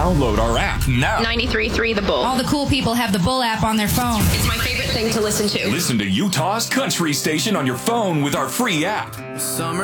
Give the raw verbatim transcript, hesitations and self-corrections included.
Download our app now. ninety-three point three The Bull. All the cool people have the Bull app on their phone. It's my favorite thing to listen to. Listen to Utah's country station on your phone with our free app. Summer